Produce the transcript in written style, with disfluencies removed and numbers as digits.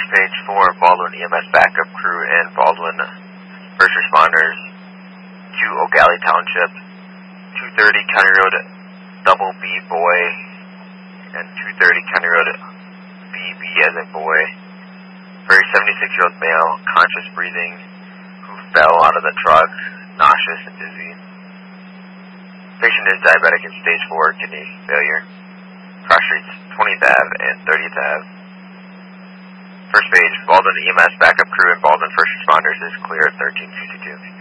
First page for Baldwin EMS backup crew and Baldwin first responders to O'Galley Township, 230 County Road Double B Boy and 230 County Road BB as in boy. For a 76-year-old male, conscious breathing, who fell out of the truck, nauseous and dizzy. Patient is diabetic and stage 4 kidney failure. Cross streets 20th Ave and 30th Ave. First page, Baldwin EMS backup crew and Baldwin first responders is clear at 1362.